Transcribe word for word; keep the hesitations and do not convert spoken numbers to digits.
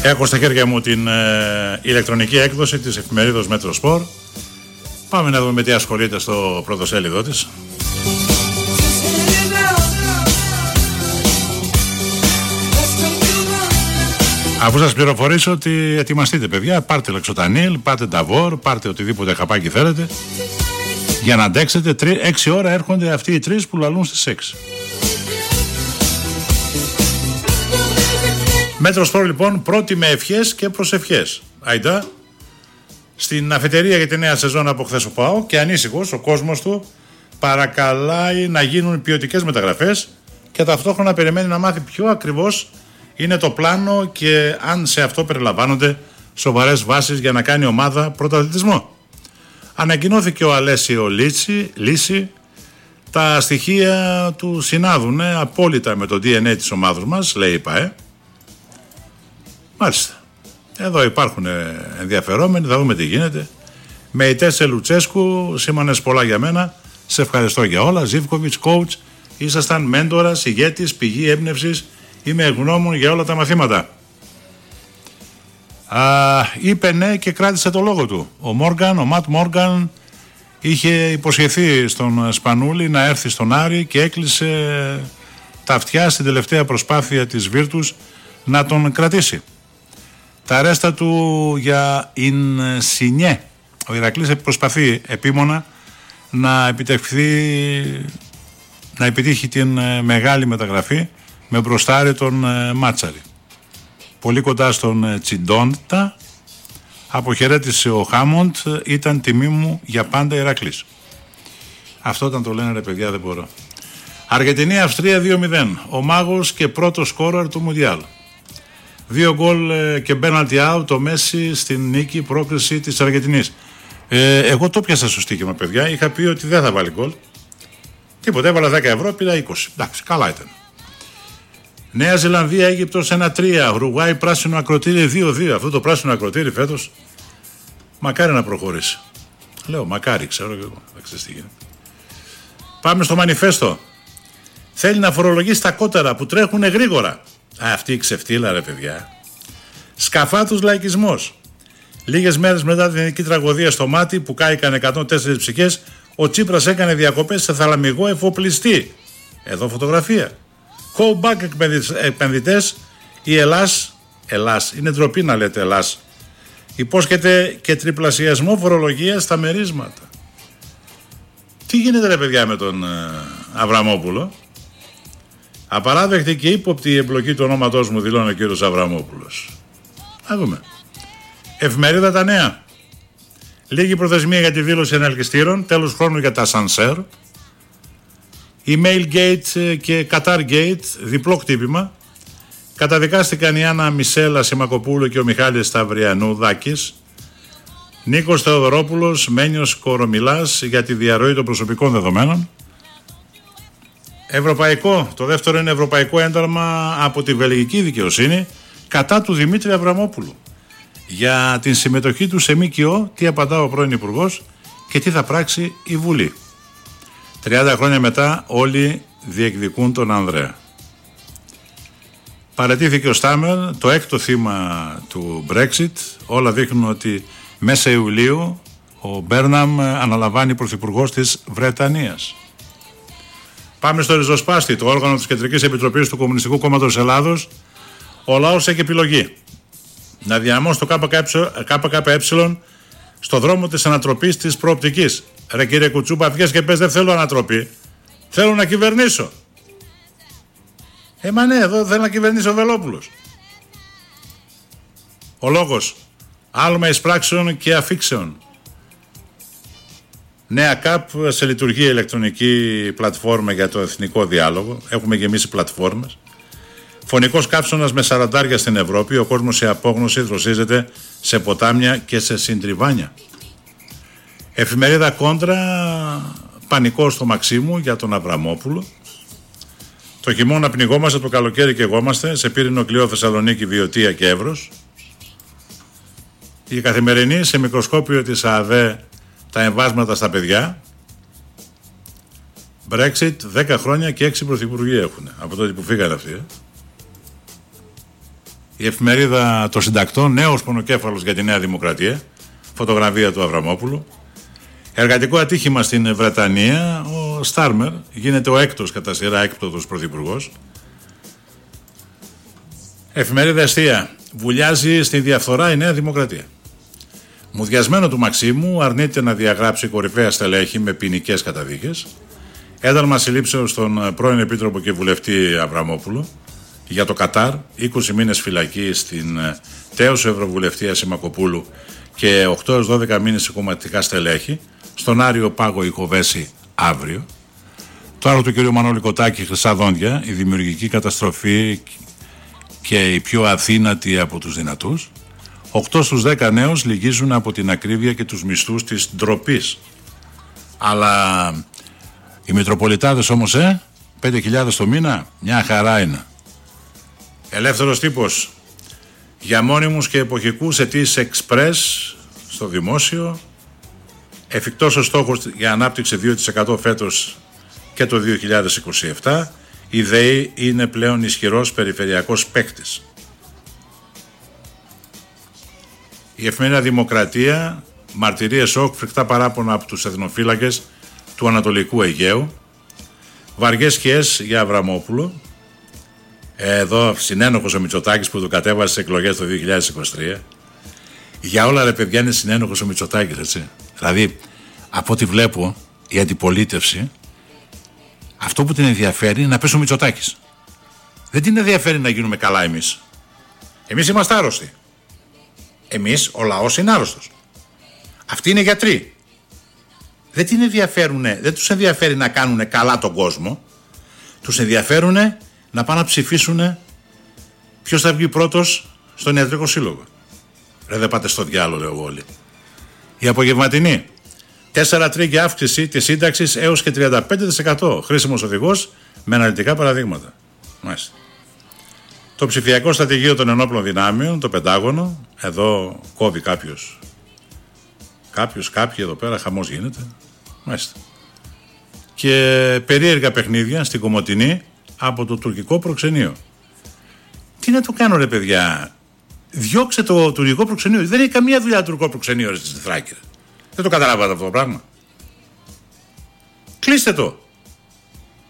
Έχω στα χέρια μου την ε, ηλεκτρονική έκδοση της εφημερίδος Metrosport. Πάμε να δούμε με τι ασχολείται στο πρωτοσέλιδό της. Αφού σας πληροφορήσω ότι ετοιμαστείτε παιδιά, πάρτε Λεξοτανίλ, πάρτε Νταβόρ, πάρτε οτιδήποτε χαπάκι θέλετε για να αντέξετε. Έξι ώρα έρχονται αυτοί οι τρεις που λαλούν στις έξι. Metrosport λοιπόν, πρώτη με ευχές και προσευχές. Αϊντά, στην αφετηρία για τη νέα σεζόν από χθες ο ΠΑΟ και ανήσυχος ο κόσμος του παρακαλάει να γίνουν ποιοτικές μεταγραφές και ταυτόχρονα περιμένει να μάθει πιο ακριβώς είναι το πλάνο και αν σε αυτό περιλαμβάνονται σοβαρές βάσεις για να κάνει ομάδα πρωταθλητισμό. Ανακοινώθηκε ο Αλέσιο Λίση, Λίση. Τα στοιχεία του συνάδουν ε, απόλυτα με το ντι εν έι της ομάδας μας, λέει η ΠΑΕ. Μάλιστα. Εδώ υπάρχουν ενδιαφερόμενοι, θα δούμε τι γίνεται. Με η Τέσσε Λουτσέσκου, σήμανες πολλά για μένα. Σε ευχαριστώ για όλα. Ζίβκοβιτς, coach, ήσασταν μέντορας, ηγέτης, πηγή έμπνευσης. Είμαι ευγνώμων για όλα τα μαθήματα. Α, είπε ναι και κράτησε το λόγο του. Ο Μόργαν, ο Ματ Μόργαν, είχε υποσχεθεί στον Σπανούλη να έρθει στον Άρη και έκλεισε τα αυτιά στην τελευταία προσπάθεια της Βίρτους να τον κρατήσει. Τα ρέστα του για Ινσινιέ. Ο Ηρακλής προσπαθεί επίμονα να επιτευχθεί, να επιτύχει την μεγάλη μεταγραφή με μπροστάρι τον Μάτσαρη. Πολύ κοντά στον Τσιντόντα. Αποχαιρέτησε ο Χάμοντ. Ήταν τιμή μου για πάντα Ηρακλής. Αυτό όταν το λένε ρε παιδιά δεν μπορώ. Αργεντινή-Αυστρία δύο μηδέν. Ο μάγος και πρώτος σκόρερ του Μουντιάλ. Δύο γκολ και πέναλτι out το Μέση στην νίκη πρόκριση της Αργεντινής. Ε, εγώ το πιάσα στο στοίχημα παιδιά. Είχα πει ότι δεν θα βάλει γκολ. Τίποτα, έβαλα δέκα ευρώ, πήρα είκοσι. Εντάξει, καλά ήταν. Νέα Ζηλανδία, Αίγυπτος ένα τρία. Ουρουάη πράσινο ακροτήρι δύο δύο. Αυτό το πράσινο ακροτήρι φέτος μακάρι να προχωρήσει. Λέω μακάρι, ξέρω και εγώ. Πάμε στο μανιφέστο. Θέλει να φορολογήσει τα κότερα που τρέχουν γρήγορα. Α, αυτή η ξεφτύλα ρε παιδιά. Σκαφάτους λαϊκισμός. Λίγες μέρες μετά την ελληνική τραγωδία στο Μάτι που κάηκαν εκατόν τέσσερις ψυχές, ο Τσίπρας έκανε διακοπές σε θαλαμιγό εφοπλιστή. Εδώ φωτογραφία. Callback επενδυτές, η Ελλάς, Ελλάς, είναι ντροπή να λέτε Ελλάς, υπόσχεται και τριπλασιασμό φορολογίας στα μερίσματα. Τι γίνεται ρε παιδιά με τον ε, Αβραμόπουλο? Απαράδεκτη και ύποπτη η εμπλοκή του ονόματός μου, δηλώνει ο κύριος Αβραμόπουλος. Να δούμε. Εφημερίδα Τα Νέα. Λίγη προθεσμία για τη δήλωση ενελκυστήρων, τέλος χρόνου για τα σανσέρ. Email Gate και Qatar Gate, διπλό χτύπημα. Καταδικάστηκαν η Άννα Μισέλα Σιμακοπούλου και ο Μιχάλης Σταυριανού Δάκης. Νίκος Θεοδωρόπουλος, Μένιος Κορομιλάς για τη διαρροή των προσωπικών δεδομένων. Ευρωπαϊκό, το δεύτερο είναι ευρωπαϊκό ένταλμα από τη βελγική δικαιοσύνη κατά του Δημήτρη Αβραμόπουλου. Για την συμμετοχή του σε ΜΚΟ, τι απαντά ο πρώην Υπουργός και τι θα πράξει η Βουλή. τριάντα χρόνια μετά όλοι διεκδικούν τον Ανδρέα. Παραιτήθηκε ο Στάμερ, το έκτο θύμα του Brexit. Όλα δείχνουν ότι μέσα Ιουλίου ο Μπέρναμ αναλαμβάνει πρωθυπουργός της Βρετανίας. Πάμε στο ριζοσπάστη, το όργανο της Κεντρικής Επιτροπής του Κομμουνιστικού Κόμματος Ελλάδος. Ο λαός έχει επιλογή. Να διαμώσει το ΚΚΕ στο δρόμο της ανατροπής της προοπτικής. Ρε κύριε Κουτσούπα, βγες και πες δεν θέλω ανατροπή. Θέλω να κυβερνήσω. Ε, μα ναι, εδώ θέλω να κυβερνήσει ο Βελόπουλος. Ο λόγος. Άλμα εισπράξεων και αφήξεων. Νέα ΚΑΠ σε λειτουργία ηλεκτρονική πλατφόρμα για το εθνικό διάλογο. Έχουμε γεμίσει πλατφόρμες. Φωνικός κάψονας με σαραντάρια στην Ευρώπη. Ο κόσμος σε απόγνωση δροσίζεται σε ποτάμια και σε συντριβάνια. Εφημερίδα Κόντρα, πανικό στο Μαξίμου για τον Αβραμόπουλο. Το χειμώνα πνιγόμαστε, το καλοκαίρι καιγόμαστε. Σε Πύρινο, Κλειό, Θεσσαλονίκη, Βιωτία και Εύρος. Η Καθημερινή, σε μικροσκόπιο της ΑΔΕ, τα εμβάσματα στα παιδιά. Brexit, δέκα χρόνια και έξι πρωθυπουργοί έχουν από τότε που φύγανε αυτοί. Ε. Η εφημερίδα των συντακτών, νέος πονοκέφαλος για τη Νέα Δημοκρατία, φωτογραφία του Αβραμόπουλου. Εργατικό ατύχημα στην Βρετανία, ο Στάρμερ γίνεται ο έκτος κατά σειρά έκπτωτος πρωθυπουργός. Εφημερίδα Εστία, βουλιάζει στη διαφθορά η Νέα Δημοκρατία. Μουδιασμένο του Μαξίμου, αρνείται να διαγράψει κορυφαία στελέχη με ποινικές καταδίκες. Ένταλμα συλλήψεως στον πρώην Επίτροπο και Βουλευτή Αβραμόπουλο για το Κατάρ, είκοσι μήνες φυλακή στην τέος Ευρωβουλευτή Ασημακοπούλου και οκτώ έως δώδεκα μήνες σε κομματικά στελέχη. Στον Άριο Πάγο Ικοβέση αύριο. Το άλλο του κ. Μανώλη Κοτάκη, Χρυσά Δόντια, η δημιουργική καταστροφή και η πιο αδύνατη από τους δυνατούς. οκτώ στους δέκα νέους λυγίζουν από την ακρίβεια και τους μισθούς της ντροπής. Αλλά οι Μητροπολιτάδες όμως, ε, πέντε χιλιάδες το μήνα, μια χαρά είναι. Ελεύθερος τύπος, για μόνιμους και εποχικούς αιτήσεις εξπρές στο δημόσιο. Εφικτός ο στόχος για ανάπτυξη δύο τοις εκατό φέτος και το δύο χιλιάδες είκοσι επτά. Η ΔΕΗ είναι πλέον ισχυρός περιφερειακός παίκτης. Η εφημερίδα Δημοκρατία, μαρτυρίες σοκ, φρικτά παράπονα από τους εθνοφύλακες του Ανατολικού Αιγαίου. Βαριές σκιές για Αβραμόπουλο. Εδώ συνένοχος ο Μητσοτάκης που το κατέβασε στις εκλογές το δύο χιλιάδες είκοσι τρία. Για όλα ρε παιδιά είναι συνένοχος ο Μητσοτάκης, έτσι. Δηλαδή, από ό,τι βλέπω, η αντιπολίτευση, αυτό που την ενδιαφέρει είναι να πέσει ο Μητσοτάκης. Δεν την ενδιαφέρει να γίνουμε καλά εμείς. Εμείς είμαστε άρρωστοι. Εμείς, ο λαός είναι άρρωστος. Αυτοί είναι γιατροί. Δεν, την ενδιαφέρουνε, δεν τους ενδιαφέρει να κάνουν καλά τον κόσμο. Τους ενδιαφέρουν να πάνε να ψηφίσουν ποιος θα βγει πρώτος στον Ιατρικό Σύλλογο. Ρε δεν πάτε στο διάλογο, λέω όλοι. Η απογευματινή. τέσσερα τρίγια αύξηση της σύνταξης έως και τριάντα πέντε τοις εκατό. Χρήσιμος οδηγός με αναλυτικά παραδείγματα. Μάλιστα. Το ψηφιακό στρατηγείο των ενόπλων δυνάμεων, το Πεντάγωνο. Εδώ κόβει κάποιος. Κάποιος, κάποιοι εδώ πέρα, χαμός γίνεται. Μάλιστα. Και περίεργα παιχνίδια στην Κομοτηνή από το τουρκικό προξενείο. Τι να το κάνω ρε παιδιά. Διώξε το τουρκικό προξενείο. Δεν έχει καμία δουλειά το τουρκικό προξενείο στη Θράκη. Δεν το καταλάβατε αυτό το πράγμα. Κλείστε το.